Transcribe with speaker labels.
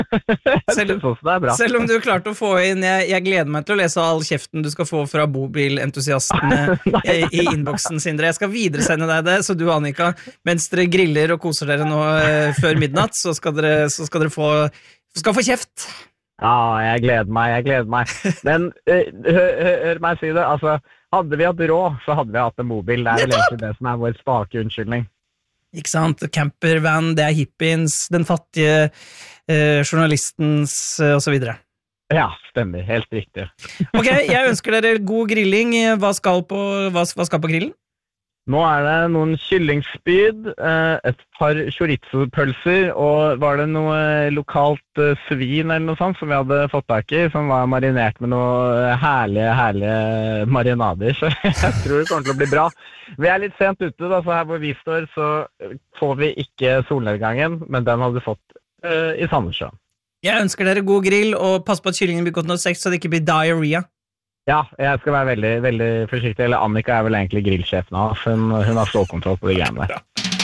Speaker 1: Selv om du klarte å få inn jeg gleder meg til å lese all kjeften du skal få fra bobilentusiastene i innboksen, Sindre. Jeg skal videresende deg det, så du, Annika, mens dere griller og koser dere nå før midnatt, så skal dere få kjeft.
Speaker 2: Ja, jeg gleder meg. Men hør meg si det, altså, hadde vi hatt råd, så hadde vi hatt en mobil. Det vel egentlig det som vår spake unnskyldning.
Speaker 1: Ikke sant? Campervan, det hippiens, den fattige journalistens og så videre.
Speaker 2: Ja, stemmer. Helt riktig.
Speaker 1: Ok, jeg ønsker dere god grilling. Hva skal på grillen?
Speaker 2: Nå det noen kyllingspyd, et par chorizo-pølser, og var det noe lokalt svin eller noe sånt som vi hadde fått tak i, som var marinert med noe herlige marinader, så jeg tror det kommer til å bli bra. Vi litt sent ute, da, så her hvor vi står, så får vi ikke solnedgangen, men den hadde vi fått i Sandnessjøen.
Speaker 1: Jeg ønsker dere god grill, og pass på at kyllingen blir godt nok sex, så det ikke blir diarrhea.
Speaker 2: Ja, jeg skal være veldig, veldig forsiktig. Eller Annika vel egentlig grillsjefen av oss. Hun har stålkontroll på de greiene der.